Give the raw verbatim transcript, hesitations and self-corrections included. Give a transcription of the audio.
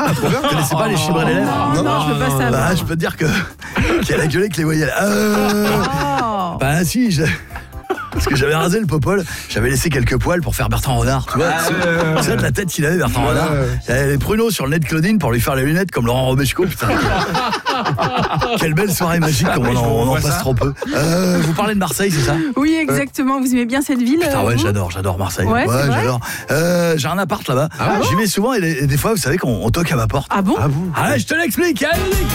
Ah, trop bien. Vous connaissez pas les chibres et les lèvres? Non, non, je veux pas savoir. Bah, je peux te dire que qu'elle a gueulé que les voyelles. Euh... Oh. Bah si, je... parce que j'avais rasé le popol, j'avais laissé quelques poils pour faire Bertrand Renard, tu vois. Ah, tu ouais, ouais, ouais. sais, de la tête qu'il avait, Bertrand Ouais, Renard. ouais. Il avait les pruneaux sur le nez de Claudine pour lui faire les lunettes comme Laurent Robesco, putain. Quelle belle soirée magique, comme Ah, on oui, en, je on en vois passe ça. trop peu. Euh, vous parlez de Marseille, c'est ça? Oui, exactement. Vous aimez bien cette ville? Putain, ouais, vous j'adore, j'adore Marseille. Ouais, c'est vrai j'adore. Euh, j'ai un appart là-bas. Ah bon? J'y vais souvent et, des- et des fois, vous savez qu'on on toque à ma porte. Ah bon? Ah bon? Ah, je te l'explique, allez,